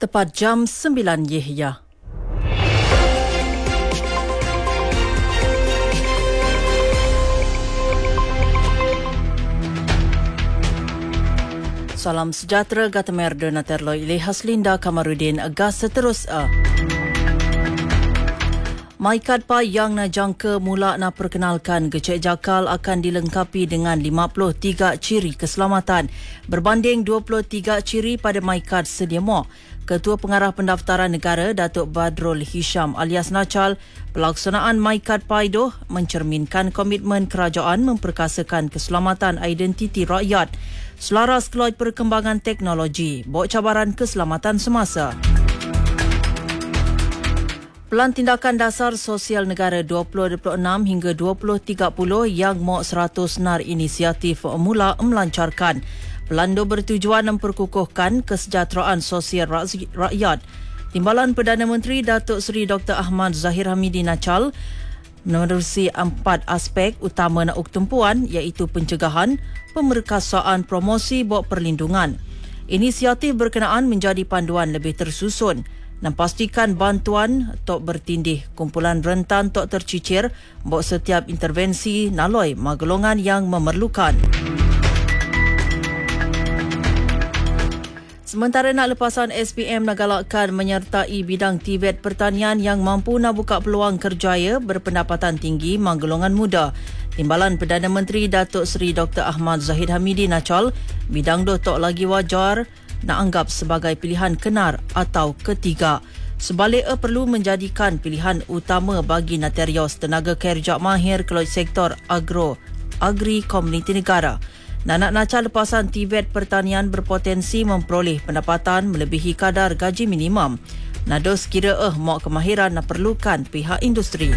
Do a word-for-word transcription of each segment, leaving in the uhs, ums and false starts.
tepat jam sembilan Yehya. Salam sejahtera Gatamer Donaterlo Ilih Haslinda Kamarudin Agas seterus a. Maikat Pa yang na jangka mula na perkenalkan Gecek Jakal akan dilengkapi dengan lima puluh tiga ciri keselamatan berbanding dua puluh tiga ciri pada Maikat sedia mahu. Ketua Pengarah Pendaftaran Negara Datuk Badrul Hisham alias Nachal, pelaksanaan Maikat Paidoh mencerminkan komitmen kerajaan memperkasakan keselamatan identiti rakyat selaras keloj perkembangan teknologi, bawa cabaran keselamatan semasa. Pelan Tindakan Dasar Sosial Negara dua ribu dua puluh enam hingga dua ribu tiga puluh yang M O K seratus nar inisiatif mula melancarkan. Pelan itu bertujuan memperkukuhkan kesejahteraan sosial rakyat. Timbalan Perdana Menteri Datuk Seri Doktor Ahmad Zahir Hamidi Nachal menerusi empat aspek utama nak tumpuan iaitu pencegahan, pemerkasaan, promosi, bawa perlindungan. Inisiatif berkenaan menjadi panduan lebih tersusun dan pastikan bantuan tok bertindih kumpulan rentan tok tercicir bawa setiap intervensi naloi magolongan yang memerlukan. Sementara nak lepasan S P M nak galakkan menyertai bidang Tibet pertanian yang mampu nak buka peluang kerjaya berpendapatan tinggi manggolongan muda. Timbalan Perdana Menteri Datuk Seri Doktor Ahmad Zahid Hamidi Nachal, bidang doh tok lagi wajar nak anggap sebagai pilihan kenar atau ketiga. Sebaliknya perlu menjadikan pilihan utama bagi naterios tenaga kerja mahir keloj sektor agro, agri komuniti negara. Nanak Nachal lepasan Tibet pertanian berpotensi memperoleh pendapatan melebihi kadar gaji minimum. Nado sekira eh mak kemahiran nak perlukan pihak industri.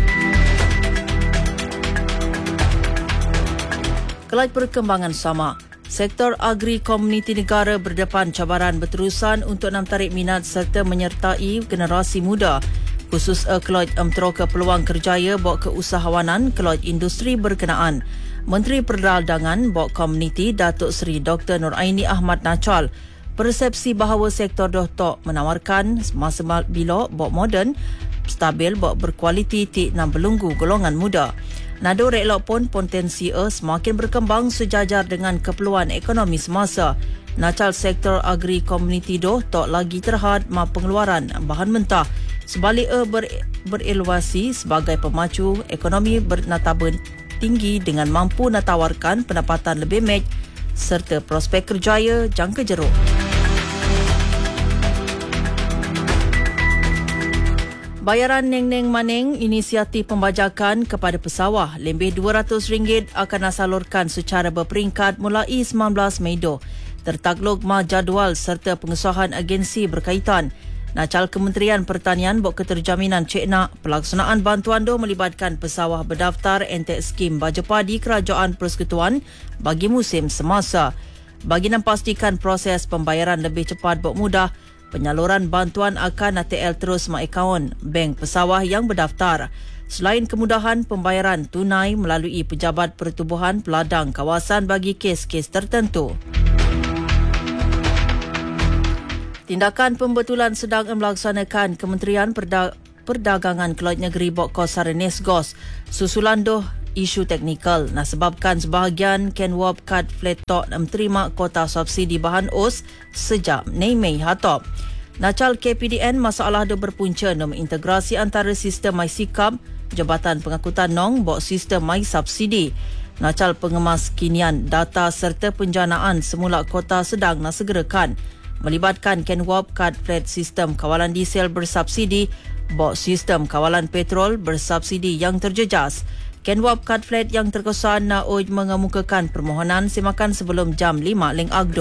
Kelaj perkembangan sama. Sektor agri komuniti negara berdepan cabaran berterusan untuk nak tarik minat serta menyertai generasi muda. Khusus eh kelaj emteroka peluang kerjaya bawa keusahawanan kelaj industri berkenaan. Menteri Perdagangan Bok Komuniti Datuk Seri Doktor Nuraini Ahmad Nachal persepsi bahawa sektor doh tok menawarkan semasa bila bok moden stabil bok berkualiti tik nak belunggu golongan muda. Nado relok pun potensi e semakin berkembang sejajar dengan keperluan ekonomi semasa. Nachal sektor agri komuniti doh tok lagi terhad ma pengeluaran bahan mentah. Sebalik e ber, bereluasi sebagai pemacu ekonomi bernataben tinggi dengan mampu nak tawarkan pendapatan lebih match serta prospek kerjaya jangka jeruk. Bayaran neng-neng maneng inisiatif pembajakan kepada pesawah lebih dua ratus ringgit akan disalurkan secara berperingkat mulai sembilan belas Mei do. Tertakluk ma jadual serta pengesahan agensi berkaitan. Nachal Kementerian Pertanian bok keterjaminan cek nak pelaksanaan bantuan do melibatkan pesawah berdaftar entek skim baja padi Kerajaan Persekutuan bagi musim semasa. Bagi pastikan proses pembayaran lebih cepat bok mudah, penyaluran bantuan akan A T L terus ma akaun bank pesawah yang berdaftar. Selain kemudahan pembayaran tunai melalui Pejabat Pertubuhan Peladang Kawasan bagi kes-kes tertentu. Tindakan pembetulan sedang melaksanakan Kementerian Perda- Perdagangan Keloj Negeri Bok Kosar Nesgos. Susulan doh isu teknikal nak sebabkan sebahagian Kenwap kad flat tok menerima kota subsidi bahan os sejak Mei hatop. Nachal K P D N masalah doh berpunca nom integrasi antara sistem MySikap, Jabatan Pengangkutan Nong bok sistem MySubsidi. Nachal pengemas kinian data serta penjanaan semula kota sedang nak segerakan. Melibatkan Kenwap kad flat sistem kawalan diesel bersubsidi, bok sistem kawalan petrol bersubsidi yang terjejas. Kenwap kad flat yang terkesan nak uj mengemukakan permohonan semakan sebelum jam lima ling agdo.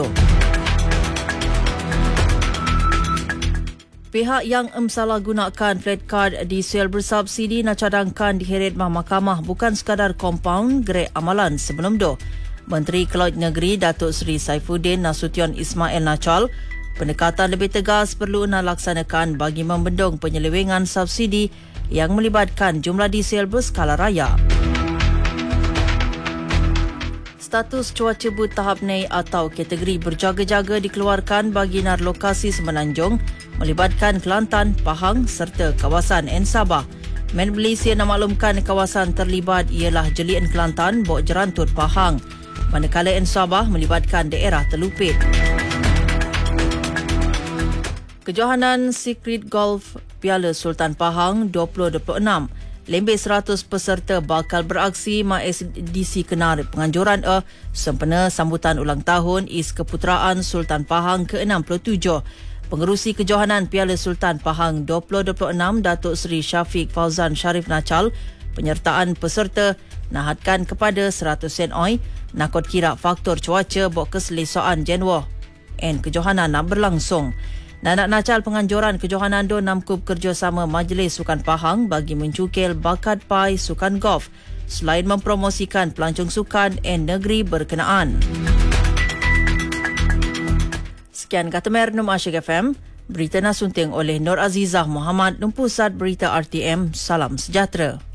Pihak yang memsalahgunakan flat card diesel bersubsidi nak cadangkan diheret mahkamah bukan sekadar kompaun grade amalan sebelum do. Menteri Keloj Negeri Datuk Seri Saifuddin Nasution Ismail Nachal, pendekatan lebih tegas perlu nak laksanakan bagi membendung penyelewengan subsidi yang melibatkan jumlah diesel berskala raya. Status cuaca but tahap N E I atau kategori berjaga-jaga dikeluarkan bagi enam lokasi semenanjung melibatkan Kelantan, Pahang serta kawasan N Sabah. Men Malaysia memaklumkan kawasan terlibat ialah Jelian Kelantan, Bok Jerantut, Pahang, manakala N Sabah melibatkan daerah Telupit. Kejohanan Secret Golf Piala Sultan Pahang dua ribu dua puluh enam. Lebih seratus peserta bakal beraksi mengekspedisi kenar penganjuran E sempena sambutan ulang tahun Is Keputeraan Sultan Pahang ke enam puluh tujuh. Pengerusi Kejohanan Piala Sultan Pahang dua ribu dua puluh enam, Datuk Seri Syafiq Fauzan Sharif Nacal, penyertaan peserta nahadkan kepada seratus sen oi nakot kira faktor cuaca bok keselesaan Januari and Kejohanan nak berlangsung. Nanak Nacal penganjuran Kejohanan do namkub kerjasama Majlis Sukan Pahang bagi mencukil bakat pai sukan golf selain mempromosikan pelancong sukan dan negeri berkenaan. Sekian kata Mernum Asyik F M, berita nasunting oleh Nur Azizah Muhammad, Pusat Berita R T M. Salam sejahtera.